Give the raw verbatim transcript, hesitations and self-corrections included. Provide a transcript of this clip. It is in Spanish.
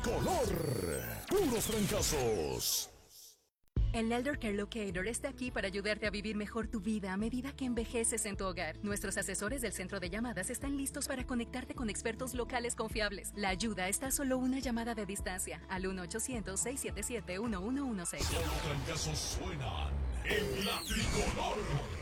tricolor. Puros fracasos. El Elder Care Locator está aquí para ayudarte a vivir mejor tu vida a medida que envejeces en tu hogar. Nuestros asesores del centro de llamadas están listos para conectarte con expertos locales confiables. La ayuda está a solo una llamada de distancia al uno ochocientos, seis siete siete, uno uno uno seis. Los fracasos suenan en la tricolor.